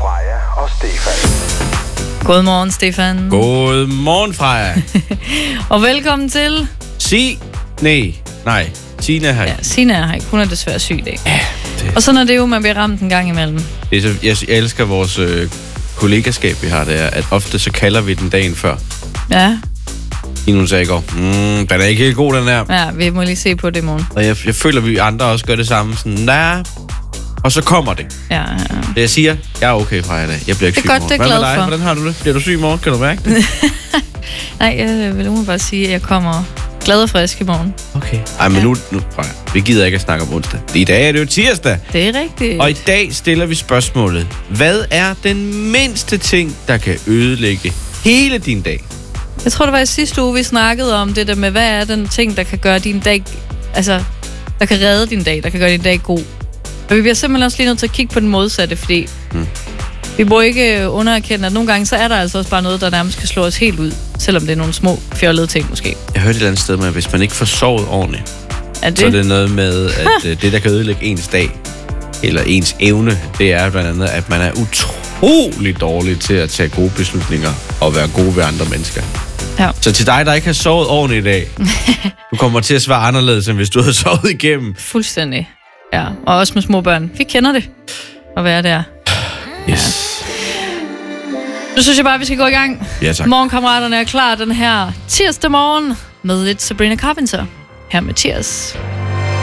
Freja og Stefan. Godmorgen, Stefan. Godmorgen, Freja. Og velkommen til... Tina her. Ja, Sina er her ikke. Hun er desværre syg i dag. Ja, Og sådan er det jo, man bliver ramt en gang imellem. det er så, jeg elsker vores kollegaskab, vi har der, at ofte så kalder vi den dagen før. Ja, Hun sagde i går, den er ikke helt god, den her. ja, vi må lige se på det i morgen. Og jeg føler, at vi andre også gør det samme. Sådan, og så kommer det. Ja. Det jeg siger, jeg er okay, Freja, i dag. Jeg bliver ikke Det er syg godt, i morgen. det er Hvad med glad dig? for. Hvordan har du det? Bliver du syg i morgen? Kan du mærke det? Nej, jeg vil bare sige, at jeg kommer glad og frisk i morgen. Okay. Ej, men nu Freja, vi gider ikke at snakke om onsdag. I dag er det jo tirsdag. Det er rigtigt. Og i dag stiller vi spørgsmålet. Hvad er den mindste ting, der kan ødelægge hele din dag? Jeg tror, det var i sidste uge, vi snakkede om det der med, hvad er den ting, der kan gøre din dag... Altså, der kan redde din dag, der kan gøre din dag god. Og vi bliver simpelthen også lige nødt til at kigge på den modsatte, fordi vi må ikke undererkende, at nogle gange, så er der altså også bare noget, der nærmest kan slå os helt ud. Selvom det er nogle små, fjollede ting måske. Jeg hørte et eller andet sted med, at hvis man ikke får sovet ordentligt, Er det? så er det noget med, at det, der kan ødelægge ens dag, eller ens evne, det er blandt andet, at man er utrolig dårlig til at tage gode beslutninger og være god ved andre mennesker. Ja. Så til dig, der ikke har sovet ordentligt i dag, du kommer til at svare anderledes, end hvis du havde sovet igennem. Fuldstændig. Ja, og også med små børn. Vi kender det at være der. Yes. Nu synes jeg bare, at vi skal gå i gang. Ja, tak. Morgenkammeraterne er klar den her tirsdag morgen med lidt Sabrina Carpenter. Her med Tears.